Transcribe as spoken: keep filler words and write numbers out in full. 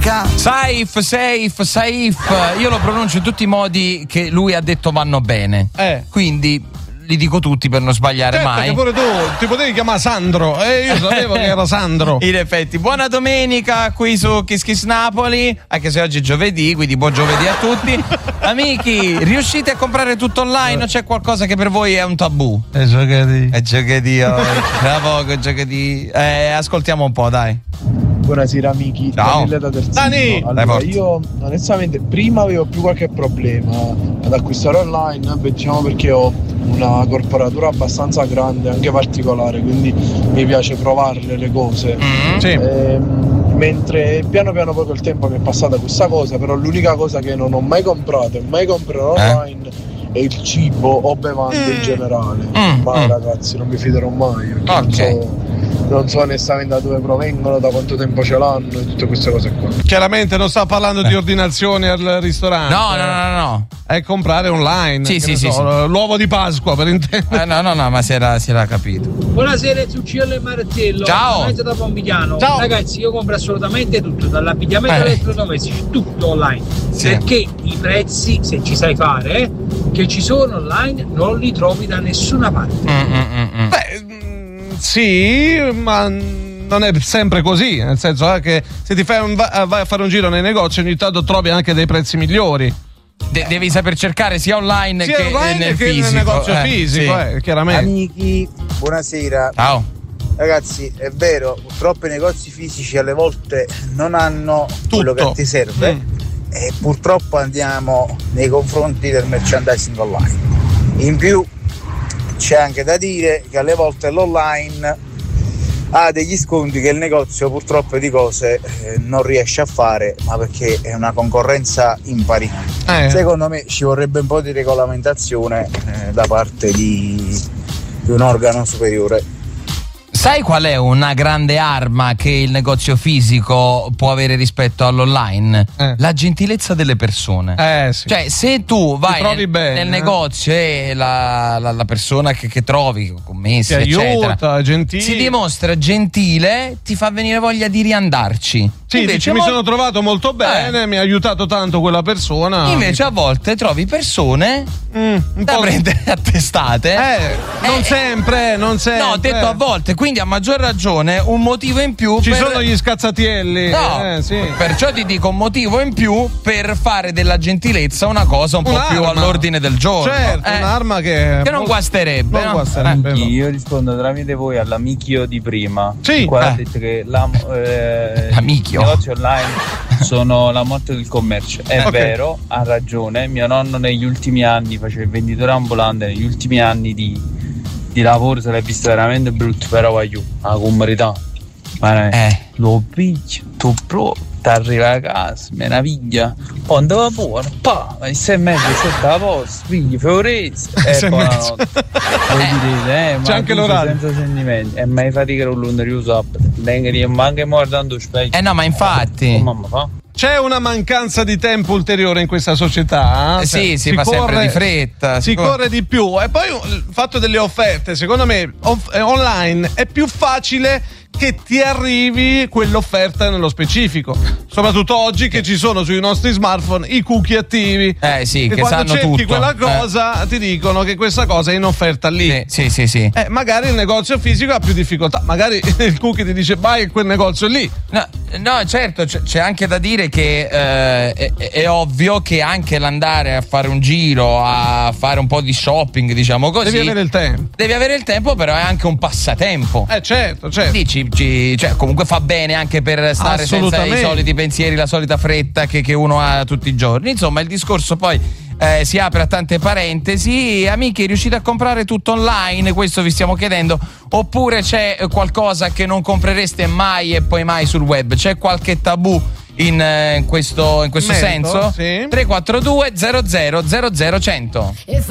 domenica. Saif, Saif, Saif. Io lo pronuncio in tutti i modi che lui ha detto vanno bene. Eh. Quindi li dico tutti per non sbagliare certo mai. Che pure tu ti potevi chiamare Sandro. E eh, io sapevo che era Sandro. In effetti, buona domenica qui su Kiss Kiss Napoli. Anche se oggi è giovedì, quindi buon giovedì a tutti. Amici, riuscite a comprare tutto online o c'è qualcosa che per voi è un tabù? È giovedì. È giovedì. Oh. Tra poco è giovedì. Eh, ascoltiamo un po', dai. Buonasera amici, ciao Daniele da Terzino. Dani! Allora, io onestamente prima avevo più qualche problema ad acquistare online, diciamo perché ho una corporatura abbastanza grande, anche particolare, quindi mi piace provarle le cose. Mm, sì. eh, mentre piano piano poi col tempo mi è passata questa cosa, però l'unica cosa che non ho mai comprato e mai comprerò eh? online è il cibo o bevande mm. in generale. Mm, ma mm. ragazzi, non mi fiderò mai perché okay. non so non so onestamente da dove provengono, da quanto tempo ce l'hanno e tutte queste cose qua. Chiaramente non sta parlando di ordinazioni al ristorante. No, no, no, no. È comprare online. Sì, sì, so, sì, sì. L'uovo di Pasqua per intendere. Eh, no, no, no, ma si era, si era capito. Buonasera, su C L Martello. Ciao. Mezzo da Pomigliano. Ciao. Ragazzi, io compro assolutamente tutto, dall'abbigliamento Eh. elettrodomestici, tutto online. Sì. Perché i prezzi, se ci sai fare, eh, che ci sono online, non li trovi da nessuna parte. Mm, mm, mm, mm. Beh, mm, sì, ma non è sempre così, nel senso eh, che se ti fai un, vai a fare un giro nei negozi ogni tanto trovi anche dei prezzi migliori. De- devi saper cercare sia online sia che online nel che fisico. nel negozio eh, fisico, sì. eh, chiaramente. Amici, buonasera. Ciao. Ragazzi, è vero, purtroppo i negozi fisici alle volte non hanno quello che ti serve Mm. e purtroppo andiamo nei confronti del merchandising online. In più c'è anche da dire che alle volte l'online ha degli sconti che il negozio purtroppo di cose eh, non riesce a fare, ma perché è una concorrenza impari. Eh. Secondo me ci vorrebbe un po' di regolamentazione eh, da parte di, di un organo superiore. Sai qual è una grande arma che il negozio fisico può avere rispetto all'online? Eh. La gentilezza delle persone. Eh sì. Cioè, se tu vai trovi nel, bene, nel eh. negozio e la, la, la persona che, che trovi, commessi, ti eccetera, aiuta, è gentile. si dimostra gentile, ti fa venire voglia di riandarci. Sì, Invece dici, a mi vol- sono trovato molto bene, Eh. mi ha aiutato tanto quella persona. Invece a volte trovi persone Mm, un da po'. prendere a testate. Eh, non Eh, sempre, non sempre. No, ho detto a volte, quindi a maggior ragione un motivo in più. Ci per... sono gli scazzatielli. No, eh, sì. perciò ti dico un motivo in più per fare della gentilezza una cosa un po' Un'arma. più all'ordine del giorno. Certo, Eh, un'arma che, che non guasterebbe. non no? guasterebbe, no. Io rispondo tramite voi all'amichio di prima. Sì. Qua Eh. ha detto che la, eh, L'amichio. i negozi online sono la morte del commercio. È Ok. vero, ha ragione. Mio nonno negli ultimi anni faceva il venditore ambulante, negli ultimi anni di, di lavoro se l'è visto veramente brutto, però voglio la comunità. Ma Eh. lo picchio, tu provi, ti arriva a casa, meraviglia, poi andava fuori, pa, e sei e mezzo, sette a posto, figli, fioresi, e Sei e poi mezzo. voi direte, eh, ma C'è anche tu sei l'orario. senza sentimenti, e mai fatica con l'uno riuso, venga ma anche guardando specchio. Eh no, ma infatti. Oh, mamma fa. C'è una mancanza di tempo ulteriore in questa società. Eh, Cioè, sì, si fa sempre di fretta. Si si cor- corre di più. E poi il fatto delle offerte, secondo me, off- eh, online è più facile che ti arrivi quell'offerta nello specifico. Soprattutto oggi che ci sono sui nostri smartphone i cookie attivi. Eh sì, che che quando sanno cerchi tutto. quella Eh. cosa ti dicono che questa cosa è in offerta lì. Sì, sì, sì, sì. Eh, magari il negozio fisico ha più difficoltà. Magari il cookie ti dice vai in quel negozio lì. No, no, certo, c- c'è anche da dire che eh, è, è ovvio che anche l'andare a fare un giro, a fare un po' di shopping, diciamo così. Devi avere il tempo. Devi avere il tempo, però è anche un passatempo. Eh certo, certo. Dici, ci- cioè, comunque fa bene anche per stare senza Assolutamente. i soliti pensieri, la solita fretta che, che uno ha tutti i giorni. Insomma, il discorso poi eh, si apre a tante parentesi. Amici, riuscite a comprare tutto online? Questo vi stiamo chiedendo. Oppure c'è qualcosa che non comprereste mai e poi mai sul web? C'è qualche tabù in, eh, in questo, in questo Merito, senso? sì. tre quattro due zero zero zero zero cento